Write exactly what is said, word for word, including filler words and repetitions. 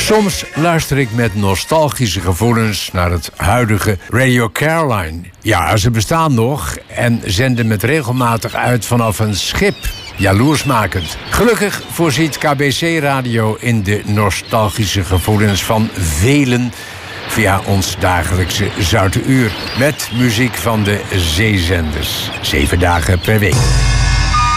Soms luister ik met nostalgische gevoelens naar het huidige Radio Caroline. Ja, ze bestaan nog en zenden met regelmatig uit vanaf een schip. Jaloersmakend. Gelukkig voorziet K B C Radio in de nostalgische gevoelens van velen via ons dagelijkse Zoute Uur. Met muziek van de zeezenders. Zeven dagen per week.